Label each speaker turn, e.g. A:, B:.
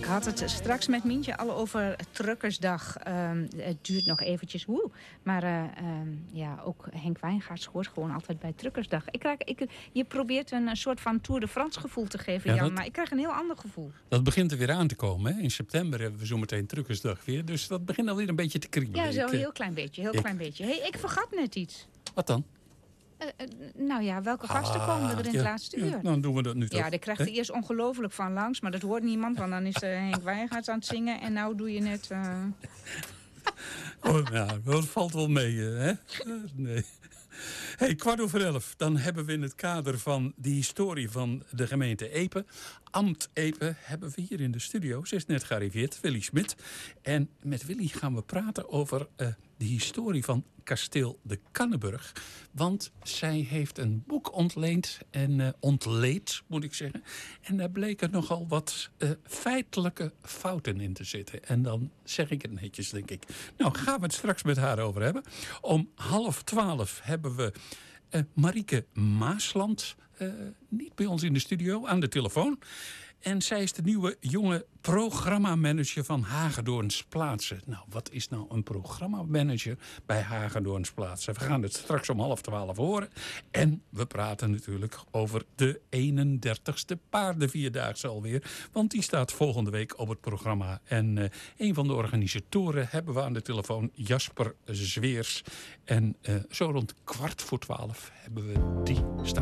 A: had het straks met Mientje al over Truckersdag. Het duurt nog eventjes, maar ook Henk Wijngaards hoort gewoon altijd bij Truckersdag. Je probeert een soort van Tour de France gevoel te geven, Jan, maar ik krijg een heel ander gevoel.
B: Dat begint er weer aan te komen. Hè? In september hebben we zometeen Truckersdag weer. Dus dat begint alweer een beetje te kriebelen.
A: Ja, zo een heel klein beetje. Hey, ik vergat net iets.
B: Wat dan?
A: Welke gasten komen er in het laatste uur?
B: Ja, dan doen we dat nu toch.
A: Ja, daar krijgt hij eerst ongelooflijk van langs, maar dat hoort niemand, want dan is Henk Wijngaards aan het zingen en nou doe je net...
B: Dat valt wel mee, hè? Nee. Hey, 11:15. Dan hebben we in het kader van de historie van de gemeente Epe, Ambt Epe, hebben we hier in de studio, ze is net gearriveerd, Willy Smit. En met Willy gaan we praten over de historie van kasteel de Kanneburg. Want zij heeft een boek ontleed, moet ik zeggen. En daar bleken nogal wat feitelijke fouten in te zitten. En dan zeg ik het netjes, denk ik. Nou, gaan we het straks met haar over hebben. Om 11:30 hebben we Marieke Maasland, niet bij ons in de studio, aan de telefoon. En zij is de nieuwe jonge programmamanager van Hagedorns Plaatsen. Nou, wat is nou een programmamanager bij Hagedorns Plaatsen? We gaan het straks om 11:30 horen. En we praten natuurlijk over de 31ste paardenvierdaagse alweer. Want die staat volgende week op het programma. En een van de organisatoren hebben we aan de telefoon, Jasper Zweers. En zo rond 11:15 hebben we die staan.